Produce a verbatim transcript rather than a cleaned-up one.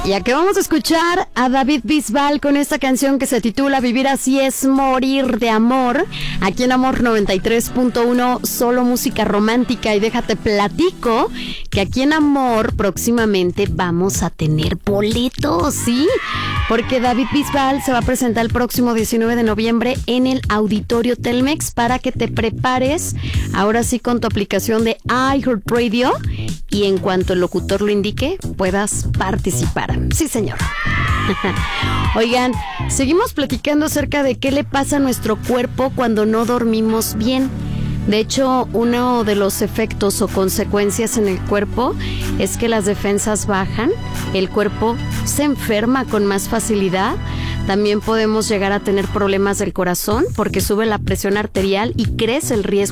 Y aquí vamos a escuchar a David Bisbal con esta canción que se titula Vivir así es morir de amor. Aquí en Amor noventa y tres punto uno, solo música romántica. Y déjate platico que aquí en Amor próximamente vamos a tener boletos, ¿sí? Porque David Bisbal se va a presentar el próximo diecinueve de noviembre en el Auditorio Telmex para que te prepares ahora sí con tu aplicación de iHeartRadio y en cuanto el locutor lo indique puedas participar. Sí, señor. Oigan, seguimos platicando acerca de qué le pasa a nuestro cuerpo cuando no dormimos bien. De hecho, uno de los efectos o consecuencias en el cuerpo es que las defensas bajan, el cuerpo se enferma con más facilidad. También podemos llegar a tener problemas del corazón porque sube la presión arterial y crece el riesgo